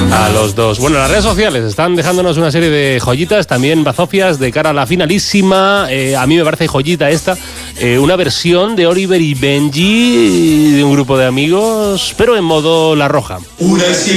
A los dos. Bueno, las redes sociales están dejándonos una serie de joyitas, también bazofias de cara a la finalísima. A mí me parece joyita esta, una versión de Oliver y Benji de un grupo de amigos, pero en modo La Roja.